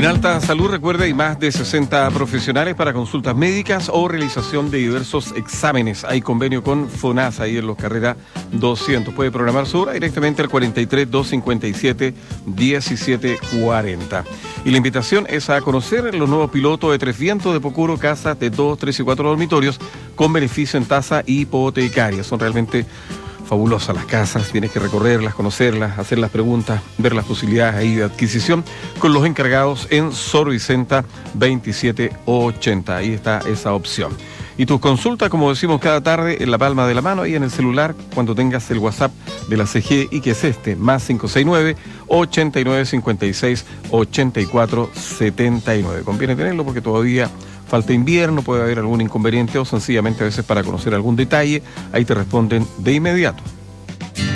En Alta Salud, recuerde, hay más de 60 profesionales para consultas médicas o realización de diversos exámenes. Hay convenio con FONASA ahí en los Carrera 200. Puede programar su hora directamente al 43 257 1740. Y la invitación es a conocer los nuevos pilotos de Tres Vientos de Pocuro, casas de 2, 3 y 4 dormitorios con beneficio en tasa hipotecaria. Son realmente fabulosas las casas, tienes que recorrerlas, conocerlas, hacer las preguntas, ver las posibilidades ahí de adquisición con los encargados en Sor Vicenta 2780. Ahí está esa opción. Y tus consultas, como decimos cada tarde, en la palma de la mano, ahí en el celular, cuando tengas el WhatsApp de la CGE, y que es más 569-8956-8479. Conviene tenerlo porque todavía falta invierno, puede haber algún inconveniente o sencillamente a veces para conocer algún detalle, ahí te responden de inmediato.